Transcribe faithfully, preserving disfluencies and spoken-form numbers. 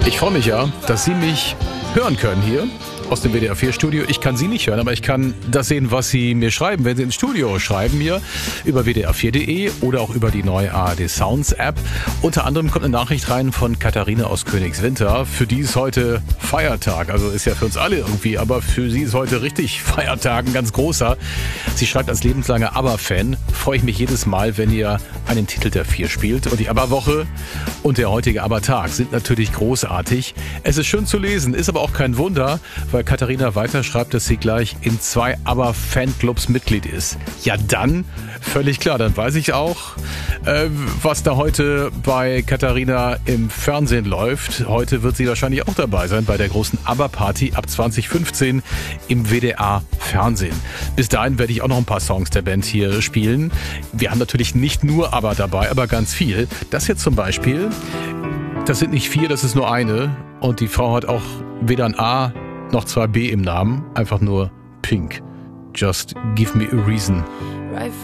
Ich freue mich ja, dass Sie mich hören können hier aus dem W D R vier Studio. Ich kann Sie nicht hören, aber ich kann das sehen, was Sie mir schreiben, wenn Sie ins Studio schreiben mir über w d r vier punkt d e oder auch über die neue A R D Sounds App. Unter anderem kommt eine Nachricht rein von Katharina aus Königswinter. Für die ist heute Feiertag, also ist ja für uns alle irgendwie, aber für sie ist heute richtig Feiertag, ein ganz großer. Sie schreibt als lebenslanger ABBA-Fan: Freue ich mich jedes Mal, wenn ihr einen Titel der vier spielt. Und die ABBA-Woche und der heutige ABBA-Tag sind natürlich großartig. Es ist schön zu lesen, ist aber auch kein Wunder, weil Katharina weiter schreibt, dass sie gleich in zwei ABBA-Fanclubs Mitglied ist. Ja dann, völlig klar, dann weiß ich auch, äh, was da heute bei Katharina im Fernsehen läuft. Heute wird sie wahrscheinlich auch dabei sein bei der großen ABBA-Party ab zwanzig fünfzehn im W D R-Fernsehen. Bis dahin werde ich auch noch ein paar Songs der Band hier spielen. Wir haben natürlich nicht nur ABBA dabei, aber ganz viel. Das jetzt zum Beispiel, das sind nicht vier, das ist nur eine. Und die Frau hat auch weder ein A noch zwei B im Namen, einfach nur Pink. Just give me a reason.